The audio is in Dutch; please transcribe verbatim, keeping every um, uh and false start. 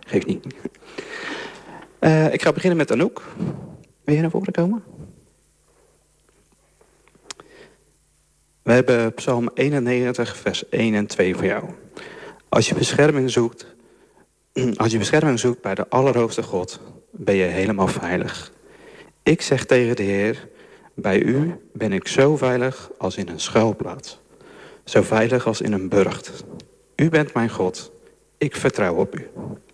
Geeft niet. Uh, ik ga beginnen met Anouk. Wil je naar voren komen? We hebben Psalm eenennegentig, vers één en twee voor jou. Als je bescherming zoekt, als je bescherming zoekt bij de Allerhoogste God, ben je helemaal veilig. Ik zeg tegen de Heer, bij u ben ik zo veilig als in een schuilplaats. Zo veilig als in een burcht. U bent mijn God. Ik vertrouw op u.